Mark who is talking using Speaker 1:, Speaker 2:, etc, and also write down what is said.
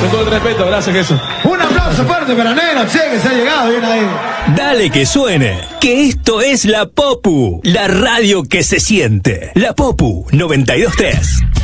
Speaker 1: Con todo el respeto, gracias Jesús.
Speaker 2: Un aplauso fuerte para Neno, che, que se ha llegado bien ahí.
Speaker 3: Dale que suene, que esto es La Popu, la radio que se siente. La Popu 92.3.